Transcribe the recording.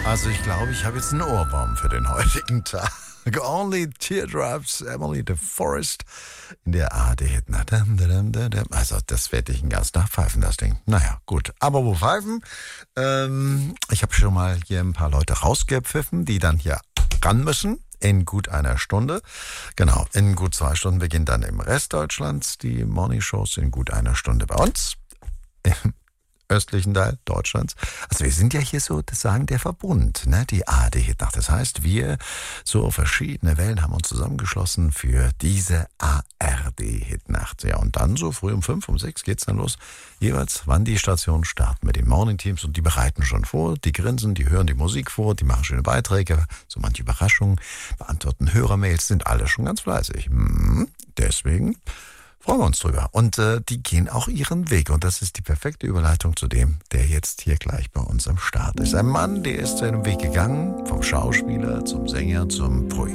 Also ich glaube, ich habe jetzt einen Ohrwurm für den heutigen Tag. Only Teardrops, Emily de Forest in der ARD-Hit. Also das werde ich den ganzen Tag pfeifen, das Ding. Naja, gut. Aber wo pfeifen? Ich habe schon mal hier ein paar Leute rausgepfiffen, die dann hier ran müssen. In gut einer Stunde. Genau, in gut 2 Stunden beginnt dann im Rest Deutschlands die Morning-Shows, in gut einer Stunde bei uns. Im östlichen Teil Deutschlands. Also wir sind ja hier so, das sagen der Verbund, ne? Die ARD-Hitnacht. Das heißt, wir so verschiedene Wellen haben uns zusammengeschlossen für diese ARD-Hitnacht. Ja, und dann so früh um 5, um 6 geht's dann los. Jeweils, wann die Stationen starten mit den Morning-Teams und die bereiten schon vor, die grinsen, die hören die Musik vor, die machen schöne Beiträge, so manche Überraschungen, beantworten Hörermails, sind alle schon ganz fleißig. Deswegen freuen wir uns drüber. Und die gehen auch ihren Weg. Und das ist die perfekte Überleitung zu dem, der jetzt hier gleich bei uns am Start ist. Ein Mann, der ist seinen Weg gegangen, vom Schauspieler zum Sänger, zum Poeten.